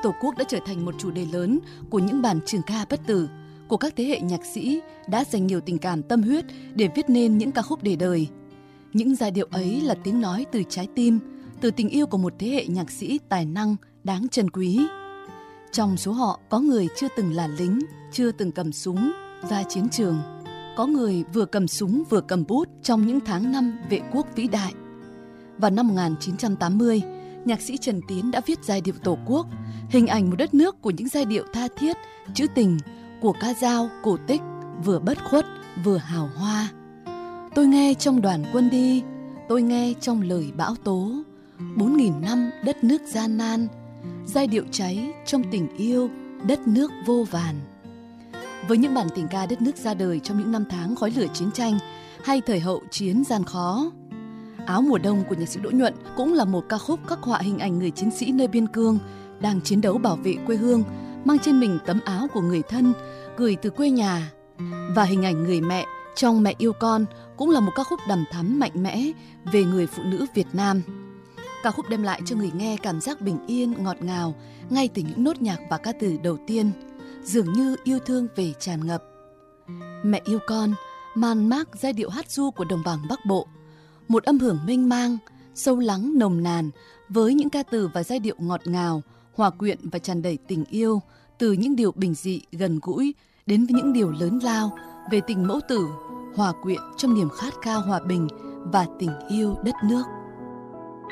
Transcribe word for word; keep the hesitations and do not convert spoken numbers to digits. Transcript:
Tổ quốc đã trở thành một chủ đề lớn của những bản trường ca bất tử, của các thế hệ nhạc sĩ đã dành nhiều tình cảm tâm huyết để viết nên những ca khúc để đời. Những giai điệu ấy là tiếng nói từ trái tim, từ tình yêu của một thế hệ nhạc sĩ tài năng đáng trân quý. Trong số họ có người chưa từng là lính, chưa từng cầm súng ra chiến trường. Có người vừa cầm súng vừa cầm bút trong những tháng năm vệ quốc vĩ đại. Vào năm một nghìn chín trăm tám mươi, nhạc sĩ Trần Tiến đã viết giai điệu Tổ quốc, hình ảnh một đất nước của những giai điệu tha thiết, trữ tình, của ca dao, cổ tích, vừa bất khuất, vừa hào hoa. Tôi nghe trong đoàn quân đi, tôi nghe trong lời bão tố, bốn nghìn năm đất nước gian nan, giai điệu cháy trong tình yêu, đất nước vô vàn. Với những bản tình ca đất nước ra đời trong những năm tháng khói lửa chiến tranh hay thời hậu chiến gian khó, Áo mùa đông của nhạc sĩ Đỗ Nhuận cũng là một ca khúc khắc họa hình ảnh người chiến sĩ nơi biên cương đang chiến đấu bảo vệ quê hương, mang trên mình tấm áo của người thân gửi từ quê nhà. Và hình ảnh người mẹ trong Mẹ yêu con cũng là một ca khúc đằm thắm mạnh mẽ về người phụ nữ Việt Nam. Ca khúc đem lại cho người nghe cảm giác bình yên, ngọt ngào ngay từ những nốt nhạc và ca từ đầu tiên, dường như yêu thương về tràn ngập. Mẹ yêu con man mác giai điệu hát ru của đồng bằng Bắc Bộ, một âm hưởng mênh mang, sâu lắng nồng nàn với những ca từ và giai điệu ngọt ngào, hòa quyện và tràn đầy tình yêu, từ những điều bình dị gần gũi đến với những điều lớn lao về tình mẫu tử, hòa quyện trong niềm khát khao hòa bình và tình yêu đất nước.